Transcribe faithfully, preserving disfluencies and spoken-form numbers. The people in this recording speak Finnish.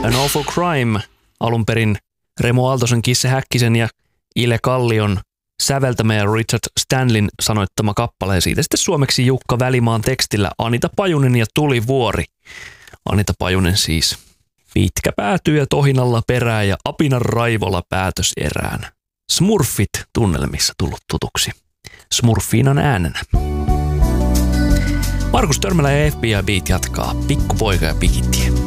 An Awful Crime, alun perin Remo Aaltosen, Kisse Häkkisen ja Ile Kallion säveltämä ja Richard Stanleyn sanoittama kappale. Ja siitä sitten suomeksi Jukka Välimaan tekstillä Anita Pajunen ja Tulivuori. Anita Pajunen siis. Pitkä päätyy ja tohinalla perää ja apinan raivolla päätös erään. Smurfit tunnelmissa tullut tutuksi. Smurfiinan äänenä. Markus Törmälä ja F B I Beat jatkaa. Pikkupoika ja Pikitie.